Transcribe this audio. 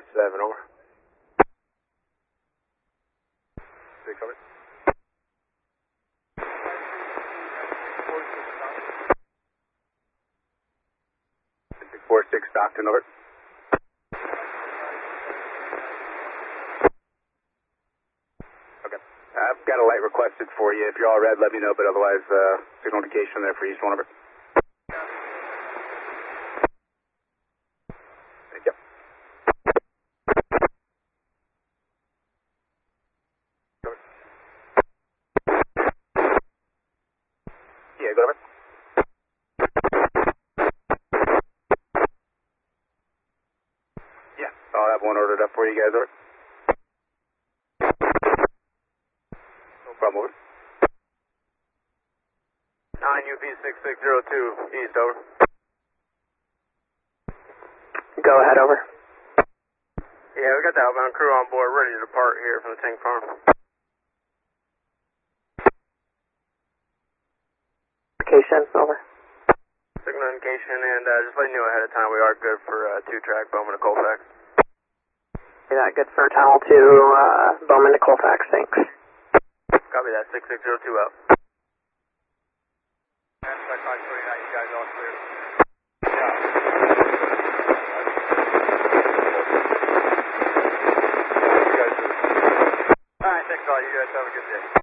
7, over. 6, over. 46 Stockton, over. Okay. I've got a light requested for you. If you're all red, let me know, but otherwise, signal indication there for East 1, over. Thank you. Over. Yeah, go over. Yeah, I'll have one ordered up for you guys, over. No problem, over. 9UP6602, East, over. Go ahead, over. Yeah, we got the outbound crew on board, ready to depart here from the tank farm. Indication, over. Signal indication, and just letting you know ahead of time, we are good for 2-track Bowman to Colfax. Is that good for Tunnel 2, Bowman to Colfax, thanks. Copy that, 6602 out. And by 529, you guys all clear. Alright, thanks all. You guys have a good day.